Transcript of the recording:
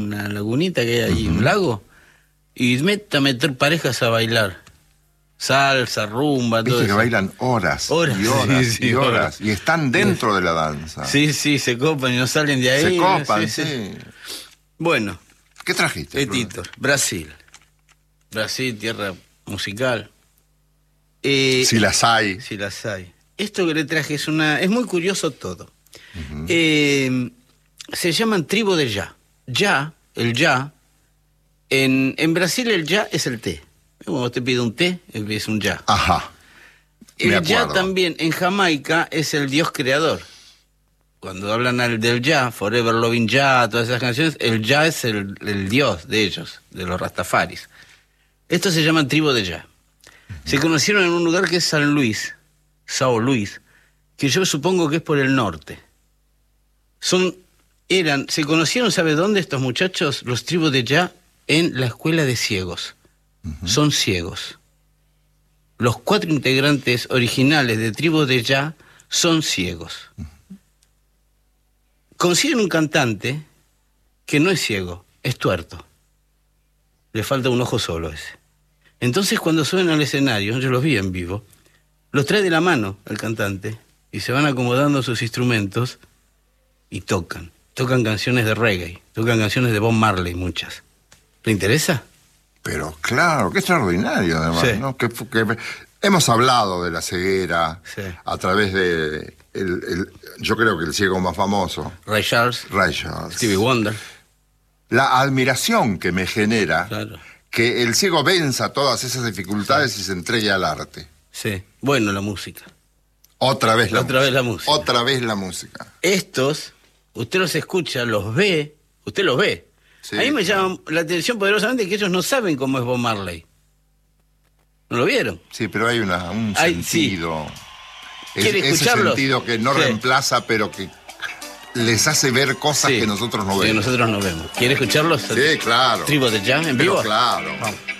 una lagunita que hay ahí, un lago, y mete a meter parejas a bailar. Salsa, rumba, todo Viste que eso. bailan horas y horas sí, y horas. horas. Y están dentro de la danza. Sí, se copan y no salen de ahí. Se copan, sí. Bueno, ¿Qué trajiste? Editor, Brasil. Brasil, tierra musical. Si las hay. Si las hay. Esto que le traje es muy curioso todo. Se llaman tribu de ya. Ya, el ya. En Brasil el ya es el té. Cuando te pide un té, es un ya. Ajá. El ya también en Jamaica es el dios creador. Cuando hablan del ya, Forever Loving Ya, todas esas canciones, el ya es el dios de ellos, de los rastafaris. Estos se llaman tribu de ya. Se conocieron en un lugar que es San Luis, Sao Luis, que yo supongo que es por el norte. Se conocieron, ¿sabe dónde estos muchachos? Los tribus de ya en la escuela de ciegos. Son ciegos. Los 4 integrantes originales de Tribu de Ya son ciegos. Consiguen un cantante que no es ciego, es tuerto. Le falta un ojo solo ese. Entonces cuando suben al escenario, yo los vi en vivo, los trae de la mano el cantante y se van acomodando sus instrumentos y tocan. Tocan canciones de reggae, tocan canciones de Bob Marley, muchas. ¿Le interesa? Pero claro, qué extraordinario además, Sí. ¿no? Que hemos hablado de la ceguera Sí. a través de yo creo que el ciego más famoso, Ray Charles, Stevie Wonder. La admiración que me genera Claro. que el ciego venza todas esas dificultades y se entregue al arte. Sí, bueno, la música. Otra vez la música. Otra vez la música. Estos, usted los escucha, los ve, usted los ve. Sí, a mí me llama la atención poderosamente que ellos no saben cómo es Bob Marley. ¿No lo vieron? Sí, pero hay un sentido. ¿Quiere Ese escucharlos? sentido que no reemplaza, pero que les hace ver cosas que nosotros no vemos. Que nosotros no vemos. ¿Quiere escucharlos? Sí, claro. Tribu de Ya en Pero vivo. claro. Vamos.